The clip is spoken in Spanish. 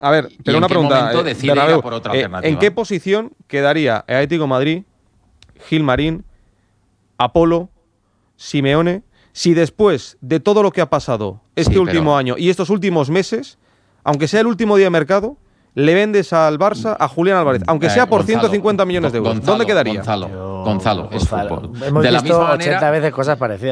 A ver, pero una pregunta. ¿En qué momento decide ir a por otra alternativa? ¿En qué posición quedaría el Atlético de Madrid, Gilmarín, Apolo, Simeone, si después de todo lo que ha pasado último año y estos últimos meses, aunque sea el último día de mercado, le vendes al Barça a Julián Álvarez, aunque sea por 150 millones de euros? ¿Dónde quedaría? Gonzalo, es fútbol. Hemos visto 80 veces cosas parecidas.